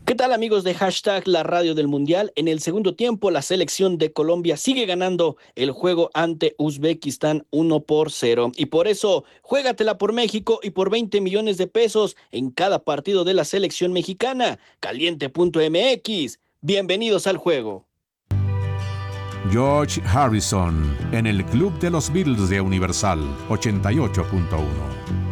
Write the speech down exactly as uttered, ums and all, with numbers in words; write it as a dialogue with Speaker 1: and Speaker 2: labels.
Speaker 1: ¿Qué tal amigos de hashtag La Radio del Mundial? En el segundo tiempo, la selección de Colombia sigue ganando el juego ante Uzbekistán uno por cero. Y por eso, juégatela por México y por veinte millones de pesos en cada partido de la selección mexicana. Caliente punto M X. Bienvenidos al juego.
Speaker 2: George Harrison en el Club de los Beatles de Universal ochenta y ocho punto uno.